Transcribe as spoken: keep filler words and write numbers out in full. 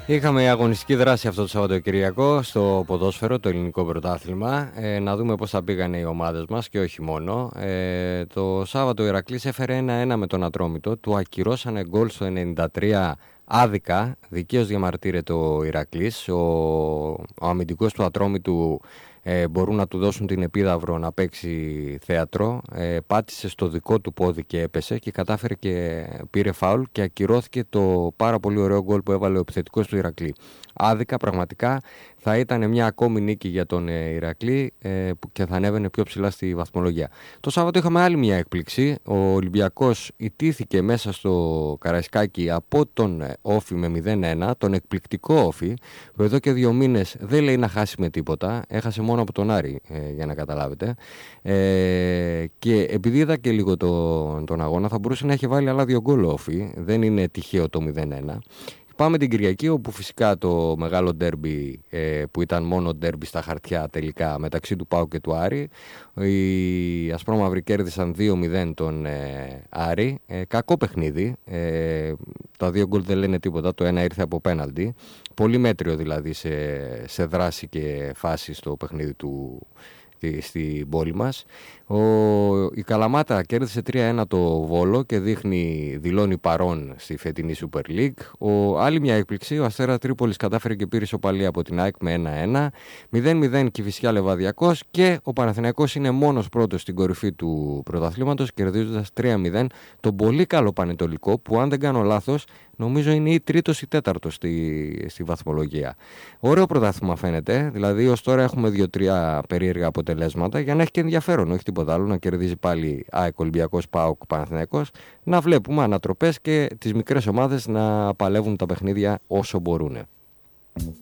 Είχαμε αγωνιστική δράση αυτό το Σαββατοκυριακό στο ποδόσφαιρο, το ελληνικό πρωτάθλημα. Ε, να δούμε πώς θα πήγανε οι ομάδες μας και όχι μόνο. Ε, το Σάββατο ο Ηρακλής έφερε ένα ένα με τον Ατρόμητο. Του ακυρώσανε γκολ στο ενενήντα τρία άδικα. Δικαίως διαμαρτύρεται ο Ηρακλής. Ο, ο αμυντικός του Ατρόμητου ε, μπορούν να του δώσουν την επίδαυρο να παίξει θέατρο. Ε, πάτησε στο δικό του πόδι και έπεσε και κατάφερε και πήρε φάουλ και ακυρώθηκε το πάρα πολύ ωραίο γκολ που έβαλε ο επιθετικός του Ηρακλή. Άδικα, πραγματικά θα ήταν μια ακόμη νίκη για τον ε, Ηρακλή ε, και θα ανέβαινε πιο ψηλά στη βαθμολογία. Το Σάββατο είχαμε άλλη μια έκπληξη. Ο Ολυμπιακός ιτήθηκε μέσα στο Καραϊσκάκι από τον Όφη με μηδέν ένα, τον εκπληκτικό Όφη, που εδώ και δύο μήνες δεν λέει να χάσει με τίποτα. Έχασε μόνο από τον Άρη, ε, για να καταλάβετε. Ε, και επειδή είδα και λίγο το, τον αγώνα, θα μπορούσε να έχει βάλει άλλα δύο γκολ ο Όφη. Δεν είναι τυχαίο το μηδέν ένα. Πάμε την Κυριακή, όπου φυσικά το μεγάλο ντέρμπι ε, που ήταν μόνο ντέρμπι στα χαρτιά τελικά μεταξύ του ΠΑΟΚ και του Άρη. Οι ασπρόμαυροι κέρδισαν δύο μηδέν τον ε, Άρη. Ε, κακό παιχνίδι. Ε, τα δύο γκολ δεν λένε τίποτα. Το ένα ήρθε από πέναλτι. Πολύ μέτριο δηλαδή σε, σε δράση και φάση στο παιχνίδι του στην πόλη μας. Ο, η Καλαμάτα κέρδισε τρία ένα το Βόλο και δείχνει, δηλώνει παρόν στη φετινή Super League. Ο, άλλη μια έκπληξη, ο Αστέρας Τρίπολης κατάφερε και πήρε ισοπαλία από την ΑΕΚ με ένα ένα. μηδέν μηδέν Κηφισιά Λεβαδιακός και ο Παναθηναϊκός είναι μόνος πρώτος στην κορυφή του πρωταθλήματος, κερδίζοντας τρία μηδέν τον πολύ καλό Πανετολικό, που αν δεν κάνω λάθος νομίζω είναι ή τρίτος ή τέταρτος στη, στη βαθμολογία. Ωραίο πρωτάθλημα φαίνεται, δηλαδή ως τώρα έχουμε δύο-τρία περίεργα αποτελέσματα για να έχει και ενδιαφέρον, όχι τίποτα άλλο, να κερδίζει πάλι ΑΕΚ, Ολυμπιακός, ΠΑΟΚ, Παναθηναϊκός, να βλέπουμε ανατροπές και τις μικρές ομάδες να παλεύουν τα παιχνίδια όσο μπορούν.